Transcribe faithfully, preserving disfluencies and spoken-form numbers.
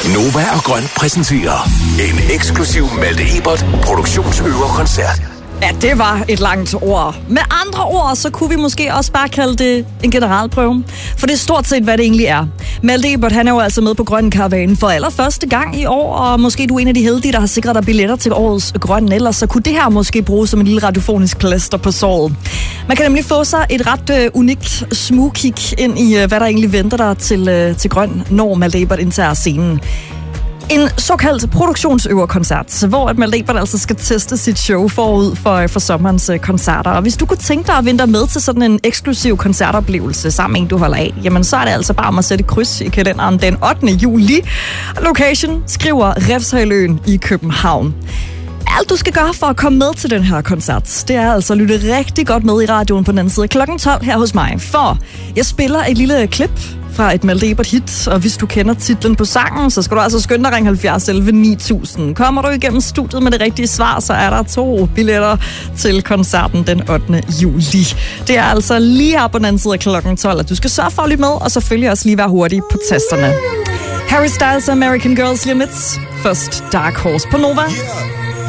Nova og Grøn præsenterer en eksklusiv Malte Ebert produktionsøverkoncert. Ja, det var et langt ord. Med andre ord, så kunne vi måske også bare kalde det en generalprøve. For det er stort set, hvad det egentlig er. Malte Ebert, han er jo altså med på Grøn Karavanen for allerførste gang i år, og måske du er en af de heldige, der har sikret dig billetter til årets Grøn. Ellers så kunne det her måske bruges som en lille radiofonisk plaster på såret. Man kan nemlig få sig et ret øh, unikt smugkig ind i, øh, hvad der egentlig venter dig til, øh, til Grøn, når Malte Ebert indtager scenen. En såkaldt produktionsøverkoncert, hvor at Malte Ebert altså skal teste sit show forud for, for sommerens koncerter. Og hvis du kunne tænke dig at vinde med til sådan en eksklusiv koncertoplevelse sammen med en, du holder af, jamen så er det altså bare om at sætte kryds i kalenderen den ottende juli. Location skriver Refshaleøen i København. Alt du skal gøre for at komme med til den her koncert, det er altså at lytte rigtig godt med i radioen på den anden side klokken tolv her hos mig. For jeg spiller et lille klip fra et Malte Ebert hit, og hvis du kender titlen på sangen, så skal du altså skynde dig ringe halvfjerds elleve ni tusind. Kommer du igennem studiet med det rigtige svar, så er der to billetter til koncerten den ottende juli. Det er altså lige her på den anden side af klokken tolv, at du skal sørge for at lytte med, og selvfølgelig også lige være hurtig på tasterne. Harry Styles American Girls Limits. Først Dark Horse på Nova.